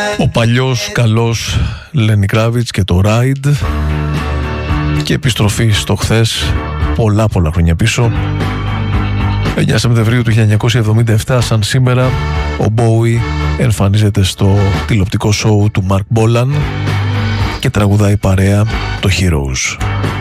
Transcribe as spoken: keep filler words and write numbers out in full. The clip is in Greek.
Ο παλιός καλός Lenny Kravitz και το Ride, και επιστροφή στο χθες πολλά πολλά χρόνια πίσω. εννιά Σεπτεμβρίου του χίλια εννιακόσια εβδομήντα επτά, σαν σήμερα, ο Bowie εμφανίζεται στο τηλεοπτικό σοου του Mark Bolan και τραγουδάει παρέα το Heroes.